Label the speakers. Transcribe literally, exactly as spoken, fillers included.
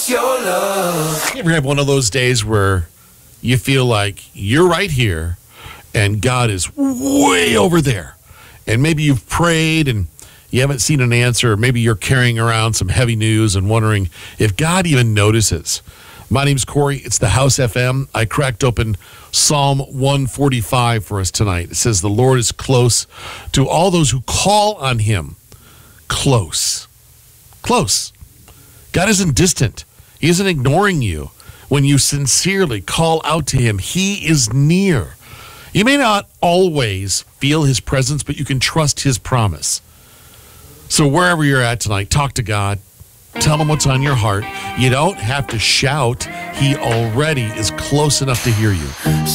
Speaker 1: It's your love.
Speaker 2: You ever have one of those days where you feel like you're right here and God is way over there? And maybe you've prayed and you haven't seen an answer. Or maybe you're carrying around some heavy news and wondering if God even notices. My name's Corey. It's the House F M. I cracked open Psalm one forty-five for us tonight. It says, the Lord is close to all those who call on him. Close. Close. God isn't distant. He isn't ignoring you. When you sincerely call out to him, he is near. You may not always feel his presence, but you can trust his promise. So wherever you're at tonight, talk to God. Tell him what's on your heart. You don't have to shout. He already is close enough to hear you.